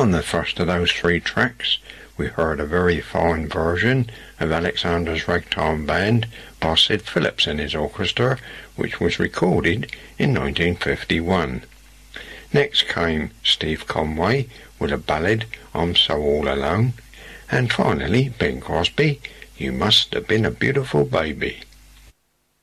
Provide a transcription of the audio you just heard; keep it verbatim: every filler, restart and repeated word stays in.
On the first of those three tracks, we heard a very fine version of Alexander's Ragtime Band by Sid Phillips and his orchestra, which was recorded in nineteen fifty-one. Next came Steve Conway with a ballad, I'm So All Alone, and finally Bing Crosby, You Must Have Been a Beautiful Baby.